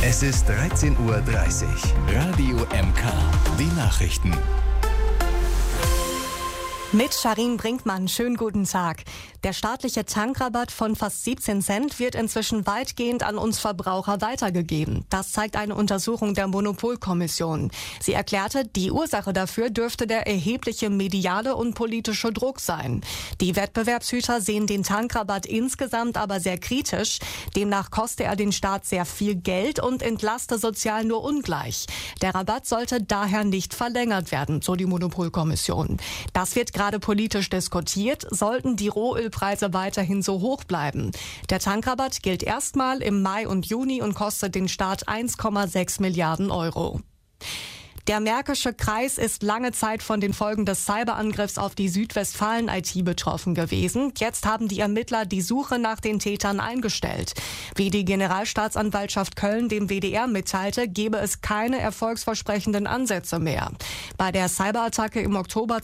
Es ist 13:30 Uhr. Radio MK. Die Nachrichten. Mit Sharin Brinkmann, schönen guten Tag. Der staatliche Tankrabatt von fast 17 Cent wird inzwischen weitgehend an uns Verbraucher weitergegeben. Das zeigt eine Untersuchung der Monopolkommission. Sie erklärte, die Ursache dafür dürfte der erhebliche mediale und politische Druck sein. Die Wettbewerbshüter sehen den Tankrabatt insgesamt aber sehr kritisch. Demnach koste er den Staat sehr viel Geld und entlaste sozial nur ungleich. Der Rabatt sollte daher nicht verlängert werden, so die Monopolkommission. Das wird gerade politisch diskutiert, sollten die Rohölpreise weiterhin so hoch bleiben. Der Tankrabatt gilt erstmal im Mai und Juni und kostet den Staat 1,6 Milliarden Euro. Der Märkische Kreis ist lange Zeit von den Folgen des Cyberangriffs auf die Südwestfalen-IT betroffen gewesen. Jetzt haben die Ermittler die Suche nach den Tätern eingestellt. Wie die Generalstaatsanwaltschaft Köln dem WDR mitteilte, gebe es keine erfolgsversprechenden Ansätze mehr. Bei der Cyberattacke im Oktober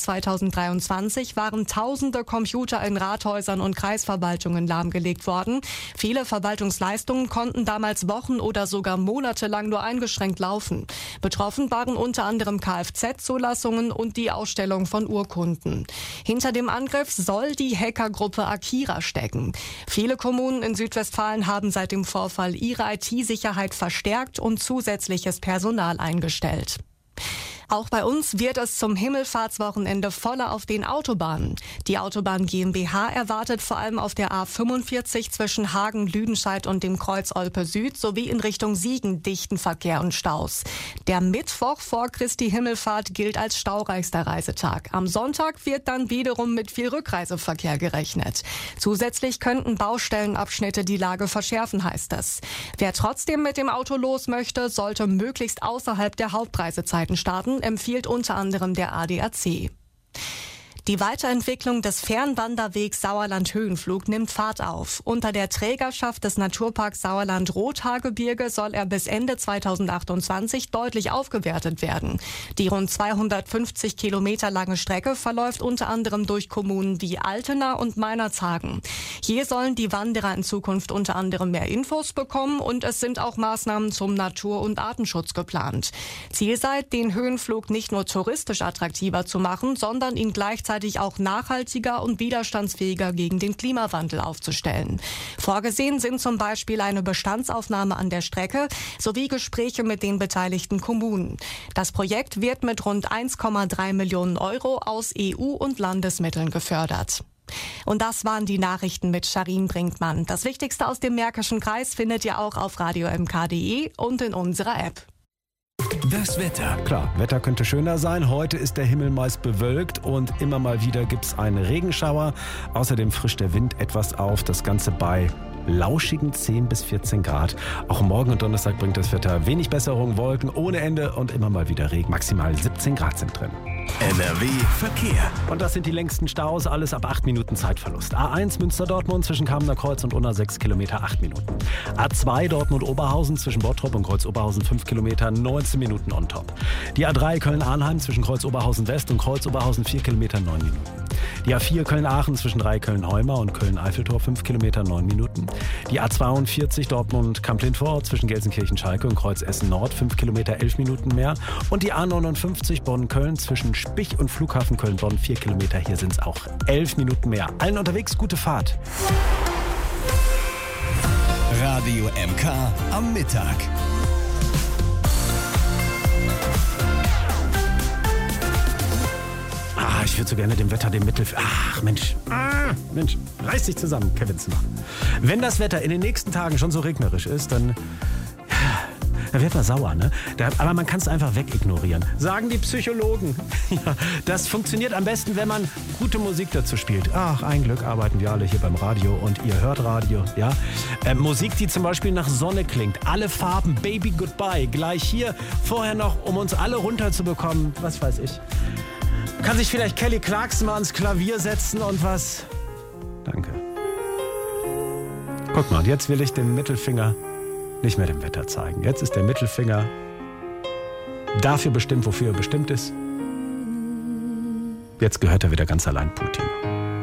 2023 waren tausende Computer in Rathäusern und Kreisverwaltungen lahmgelegt worden. Viele Verwaltungsleistungen konnten damals Wochen oder sogar monatelang nur eingeschränkt laufen. Betroffen waren unter anderem Kfz-Zulassungen und die Ausstellung von Urkunden. Hinter dem Angriff soll die Hackergruppe Akira stecken. Viele Kommunen in Südwestfalen haben seit dem Vorfall ihre IT-Sicherheit verstärkt und zusätzliches Personal eingestellt. Auch bei uns wird es zum Himmelfahrtswochenende voller auf den Autobahnen. Die Autobahn GmbH erwartet vor allem auf der A45 zwischen Hagen, Lüdenscheid und dem Kreuz Olpe Süd sowie in Richtung Siegen dichten Verkehr und Staus. Der Mittwoch vor Christi Himmelfahrt gilt als staureichster Reisetag. Am Sonntag wird dann wiederum mit viel Rückreiseverkehr gerechnet. Zusätzlich könnten Baustellenabschnitte die Lage verschärfen, heißt es. Wer trotzdem mit dem Auto los möchte, sollte möglichst außerhalb der Hauptreisezeiten starten, empfiehlt unter anderem der ADAC. Die Weiterentwicklung des Fernwanderwegs Sauerland-Höhenflug nimmt Fahrt auf. Unter der Trägerschaft des Naturparks Sauerland-Rothaargebirge soll er bis Ende 2028 deutlich aufgewertet werden. Die rund 250 Kilometer lange Strecke verläuft unter anderem durch Kommunen wie Altena und Meinerzhagen. Hier sollen die Wanderer in Zukunft unter anderem mehr Infos bekommen und es sind auch Maßnahmen zum Natur- und Artenschutz geplant. Ziel sei, den Höhenflug nicht nur touristisch attraktiver zu machen, sondern ihn gleichzeitig auch nachhaltiger und widerstandsfähiger gegen den Klimawandel aufzustellen. Vorgesehen sind zum Beispiel eine Bestandsaufnahme an der Strecke sowie Gespräche mit den beteiligten Kommunen. Das Projekt wird mit rund 1,3 Millionen Euro aus EU- und Landesmitteln gefördert. Und das waren die Nachrichten mit Sharin Brinkmann. Das Wichtigste aus dem Märkischen Kreis findet ihr auch auf radiomk.de und in unserer App. Das Wetter. Klar, Wetter könnte schöner sein. Heute ist der Himmel meist bewölkt und immer mal wieder gibt es einen Regenschauer. Außerdem frischt der Wind etwas auf. Das Ganze bei lauschigen 10 bis 14 Grad. Auch morgen und Donnerstag bringt das Wetter wenig Besserung, Wolken ohne Ende und immer mal wieder Regen. Maximal 17 Grad sind drin. NRW Verkehr. Und das sind die längsten Staus, alles ab 8 Minuten Zeitverlust. A1 Münster-Dortmund zwischen Kamener Kreuz und Unna 6 Kilometer, 8 Minuten. A2 Dortmund-Oberhausen zwischen Bottrop und Kreuz-Oberhausen 5 Kilometer, 19 Minuten on top. Die A3 Köln-Arnheim zwischen Kreuz-Oberhausen West und Kreuz-Oberhausen 4 Kilometer, 9 Minuten. Die A4 Köln-Aachen zwischen 3 Köln-Heumar und Köln-Eiffeltor 5 Kilometer, 9 Minuten. Die A42 Dortmund-Kamp-Lindvorort zwischen Gelsenkirchen-Schalke und Kreuz-Essen-Nord 5 Kilometer, 11 Minuten mehr. Und die A59 Bonn-Köln zwischen Spich und Flughafen Köln-Bonn 4 Kilometer, hier sind es auch 11 Minuten mehr. Allen unterwegs gute Fahrt. Radio MK am Mittag. Ich würde so gerne dem Wetter den Mittel... Mensch, reiß dich zusammen, Kevin Zimmer. Wenn das Wetter in den nächsten Tagen schon so regnerisch ist, dann wird man sauer, ne? Aber man kann es einfach wegignorieren. Sagen die Psychologen. Ja, das funktioniert am besten, wenn man gute Musik dazu spielt. Ach, ein Glück arbeiten wir alle hier beim Radio und ihr hört Radio, ja? Musik, die zum Beispiel nach Sonne klingt. Alle Farben, Baby Goodbye. Gleich hier, vorher noch, um uns alle runterzubekommen. Was weiß ich. Kann sich vielleicht Kelly Clarkson mal ans Klavier setzen und was? Danke. Guck mal, jetzt will ich den Mittelfinger nicht mehr dem Wetter zeigen. Jetzt ist der Mittelfinger dafür bestimmt, wofür er bestimmt ist. Jetzt gehört er wieder ganz allein Putin.